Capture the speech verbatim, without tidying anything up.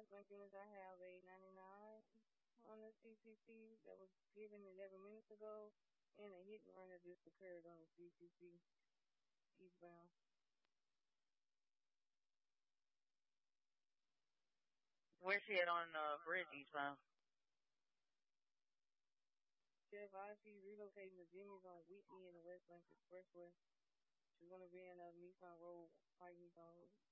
West Lincoln I have a ninety-nine on the C C C that was given eleven minutes ago, and a hit and run that just occurred on the C C C eastbound. Where's she at on the bridge eastbound? Chef Oshie relocating to Jimmy's on Whitney in the West Lincoln Expressway. She's going to be in a Nissan Road, Pike Nissan Road.